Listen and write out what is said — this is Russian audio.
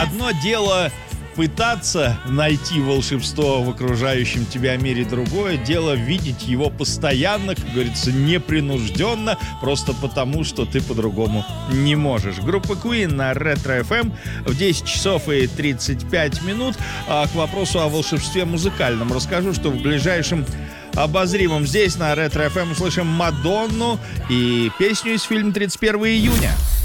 Одно дело пытаться найти волшебство в окружающем тебя мире, другое дело видеть его постоянно, как говорится, непринужденно, просто потому, что ты по-другому не можешь. Группа Queen на Ретро-ФМ в 10 часов и 35 минут. А к вопросу о волшебстве музыкальном расскажу, что в ближайшем обозримом здесь на Ретро-ФМ услышим Мадонну и песню из фильма «31 июня».